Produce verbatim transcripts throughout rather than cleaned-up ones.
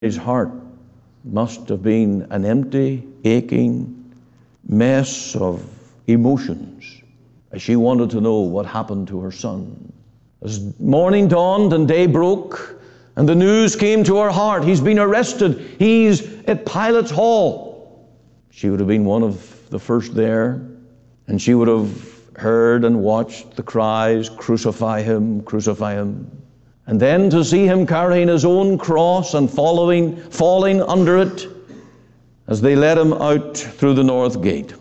His heart must have been an empty, aching mess of emotions as she wanted to know what happened to her son. As morning dawned and day broke, and the news came to her heart, he's been arrested, he's at Pilate's hall. She would have been one of the first there, and she would have heard and watched the cries, "Crucify him, crucify him." And then to see him carrying his own cross and following, falling under it as they led him out through the north gate.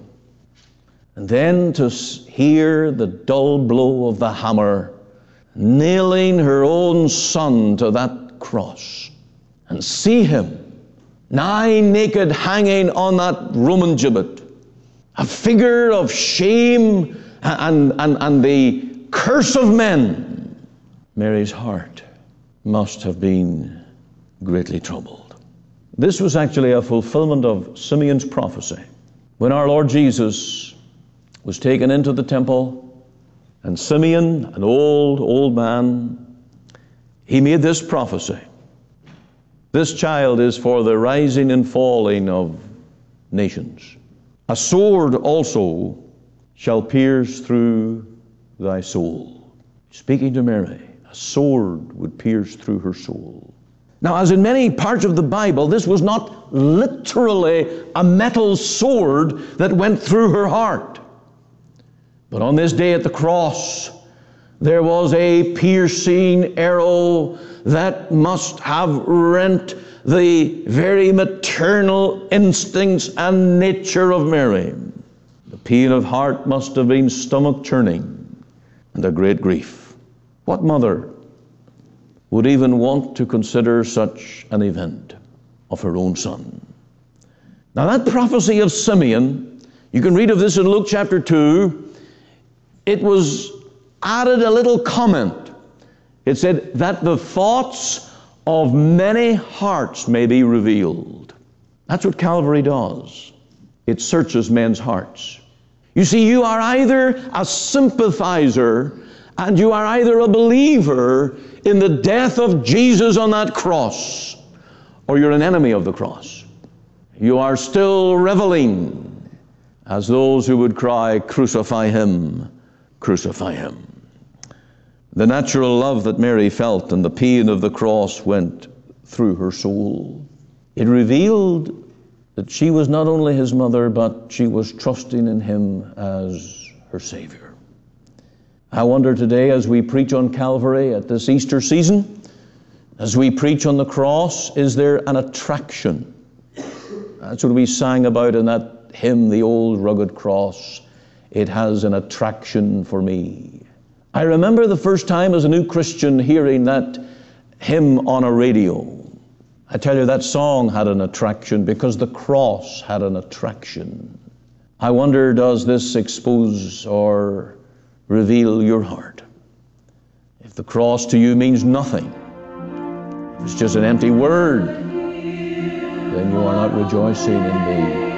And then to hear the dull blow of the hammer nailing her own son to that cross, and see him nigh naked hanging on that Roman gibbet, a figure of shame and, and, and the curse of men. Mary's heart must have been greatly troubled. This was actually a fulfillment of Simeon's prophecy. When our Lord Jesus was taken into the temple, and Simeon, an old, old man, he made this prophecy. This child is for the rising and falling of nations. A sword also shall pierce through thy soul. Speaking to Mary, a sword would pierce through her soul. Now, as in many parts of the Bible, this was not literally a metal sword that went through her heart. But on this day at the cross, there was a piercing arrow that must have rent the very maternal instincts and nature of Mary. The pain of heart must have been stomach churning and a great grief. What mother would even want to consider such an event of her own son? Now that prophecy of Simeon, you can read of this in Luke chapter two. It was added a little comment. It said that the thoughts of many hearts may be revealed. That's what Calvary does. It searches men's hearts. You see, you are either a sympathizer and you are either a believer in the death of Jesus on that cross, or you're an enemy of the cross. You are still reveling as those who would cry, "Crucify him, crucify him." The natural love that Mary felt and the pain of the cross went through her soul. It revealed that she was not only his mother, but she was trusting in him as her Savior. I wonder today, as we preach on Calvary at this Easter season, as we preach on the cross, is there an attraction? That's what we sang about in that hymn, "The Old Rugged Cross." It has an attraction for me. I remember the first time as a new Christian hearing that hymn on a radio. I tell you, that song had an attraction because the cross had an attraction. I wonder, does this expose or reveal your heart? If the cross to you means nothing, if it's just an empty word, then you are not rejoicing in the